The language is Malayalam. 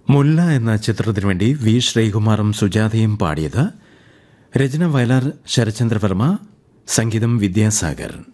മുല്ല എന്ന ചിത്രത്തിനു വേണ്ടി വി ശ്രീകുമാറും സുജാതയും പാടിയത്. രചന വയലാർ ശരചന്ദ്രവർമ്മ, സംഗീതം വിദ്യാസാഗർ.